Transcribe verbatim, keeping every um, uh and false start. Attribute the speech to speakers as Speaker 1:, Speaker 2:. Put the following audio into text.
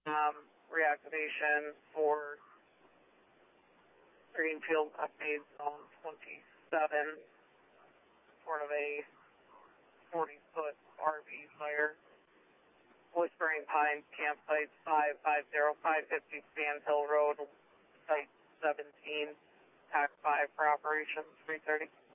Speaker 1: um, reactivation for Greenfield updates on twenty-seven, sort of a forty-foot R V fire. Whispering Pines campsite five five zero five fifty Sand Hill Road, site seventeen, T A C five for operations three thirty.